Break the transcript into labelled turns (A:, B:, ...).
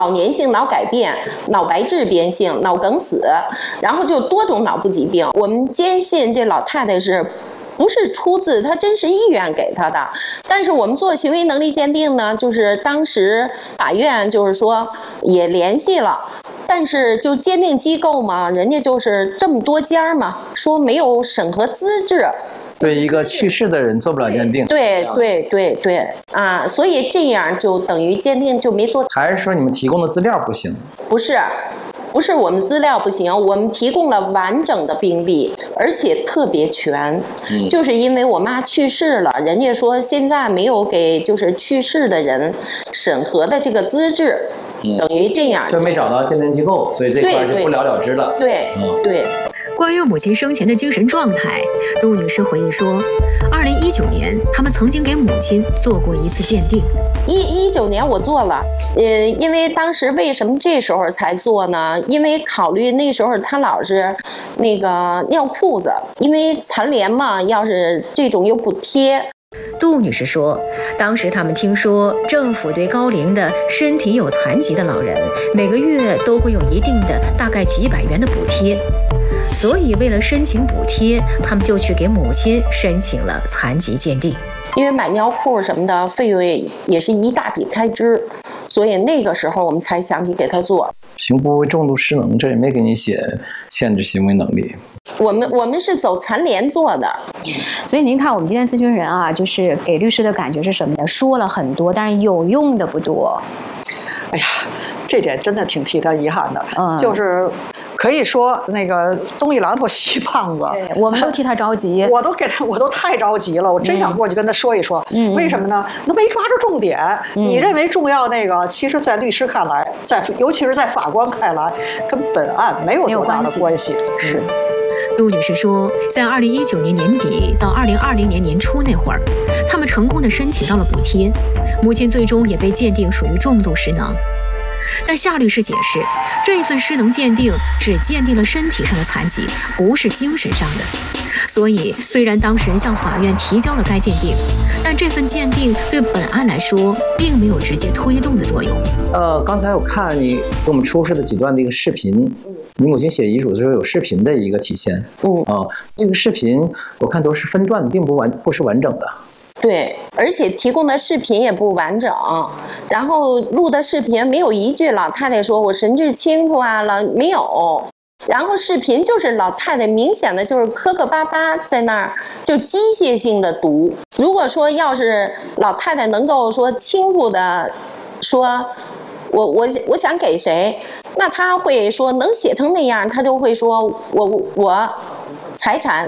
A: 老年性脑改变、脑白质变性、脑梗死，然后就多种脑部疾病。我们坚信这老太太不是出自她真实意愿给她的，但是我们做行为能力鉴定呢，就是当时法院就是说也联系了，但是就鉴定机构嘛，人家就是这么多家嘛，说没有审核资质。
B: 对一个去世的人做不了鉴定。
A: 对啊，所以这样就等于鉴定就没做。
B: 还是说你们提供的资料不行？
A: 不是我们资料不行，我们提供了完整的病历，而且特别全。就是因为我妈去世了，人家说现在没有给就是去世的人审核的这个资质，等于这样
B: 就没找到鉴定机构，所以这块就不了了之了。
A: 对。
C: 关于母亲生前的精神状态，杜女士回忆说，2019年他们曾经给母亲做过一次鉴定。
A: 19年我做了，因为当时为什么这时候才做呢？因为考虑那时候她老是那个尿裤子，因为残联嘛，要是这种有补贴。
C: 杜女士说，当时他们听说政府对高龄的身体有残疾的老人每个月都会有一定的大概几百元的补贴，所以为了申请补贴，他们就去给母亲申请了残疾鉴定。
A: 因为买尿裤什么的费用也是一大笔开支，所以那个时候我们才想起给他做。
B: 行不为重度失能，这也没给你写限制行为能力。
A: 我们是走残联做的。
D: 所以您看我们今天咨询人啊，就是给律师的感觉是什么呢？说了很多，但是有用的不多。
E: 哎呀，这点真的挺替他遗憾的，就是可以说那个东一榔头西棒子，
D: 我们都替他着急，
E: 我都太着急了，我真想过去跟他说一说，为什么呢？那没抓住重点，你认为重要那个，其实在律师看来，尤其是在法官看来，跟本案没有多大的关系。
D: 是。
C: 杜女士说，在2019年年底到2020年年初那会儿，他们成功地申请到了补贴，母亲最终也被鉴定属于重度失能。但夏律师解释，这份失能鉴定只鉴定了身体上的残疾，不是精神上的。所以，虽然当事人向法院提交了该鉴定，但这份鉴定对本案来说并没有直接推动的作用。
B: 刚才我看你给我们出示的几段的一个视频，你母亲写遗嘱的时候有视频的一个体现。这个视频我看都是分段，并不是完整的。
A: 对，而且提供的视频也不完整，然后录的视频没有一句老太太说我神志清楚啊了，没有。然后视频就是老太太明显的就是磕磕巴巴在那儿就机械性的读。如果说要是老太太能够说清楚的说我想给谁，那她会说能写成那样，她就会说我财产